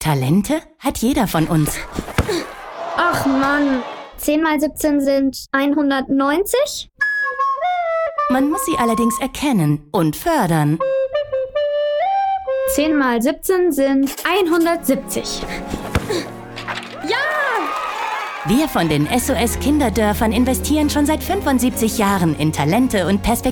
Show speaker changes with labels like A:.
A: Talente hat jeder von uns.
B: Ach Mann, 10 mal 17 sind 190?
A: Man muss sie allerdings erkennen und fördern.
B: 10 mal 17 sind 170. Ja!
A: Wir von den SOS Kinderdörfern investieren schon seit 75 Jahren in Talente und Perspektiven.